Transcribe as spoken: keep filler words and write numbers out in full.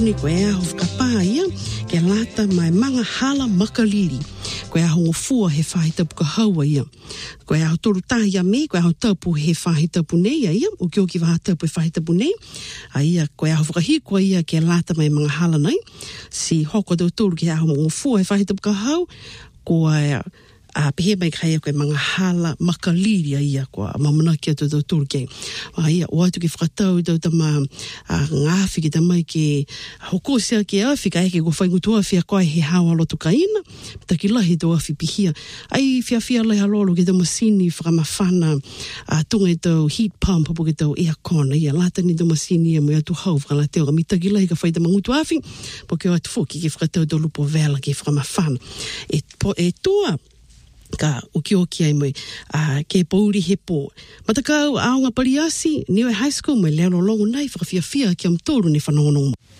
ni koe aho whakapā ia, ke lata mai manga hala makaliri. Koe aho ngofua he whahitapu ka haua ia. Koe aho toru tahi a me, koe aho tapu he whahitapu nei a ia, o ki oki waha tapu he whahitapu nei. A ia, koe aho whakahikua ia ke lata mai mga hala nei. Si hoko tau toru ke aho ngofua he whahitapu ka hau, koe a pehe mai kai koe mga hala makaliri ia koa mamana ki atu tau tūru kei. A ia, o atu ke whakatau tau tama ngāwhi ki tamai ke hoko sea ke awhi ka eke ko whaingutua whia koe he hawa lotu ka ina, taki lahi tau awhi pihia. Ai whia whia lai halolo ke tau masini whakamawhana a tunga e tau heat pump hapo ke tau aircon. Ia, lata ni tau masini e mui atu hau whakalateo ka mi taki lahi ka whaita mangutu awhi, po ke o atu whoki ke whakatau tau lupo vela ke whakamawhana. E, po, e tua, ka uki oki ai mai uh, ke pauri he pō. Matakau aonga pariasi, niwe high school mai leo longo nei whakawhia whia ki am tōru ni whanonongo.